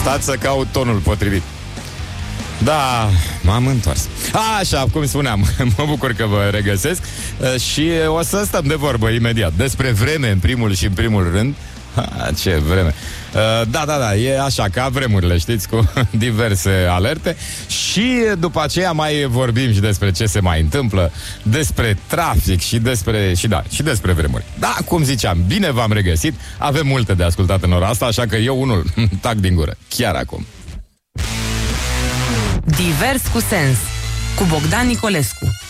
Stați să caut tonul potrivit. Da, m-am întors. Așa, cum spuneam, mă bucur că vă regăsesc și o să stăm de vorbă imediat despre vreme în primul și în primul rând. Ce vreme. Da, e așa ca vremurile, știți, cu diverse alerte. Și după aceea mai vorbim și despre ce se mai întâmplă, despre trafic și despre vremuri. Da, cum ziceam, bine v-am regăsit. Avem multe de ascultat în ora asta, așa că eu unul tac din gură, chiar acum. Divers cu sens, cu Bogdan Nicolescu.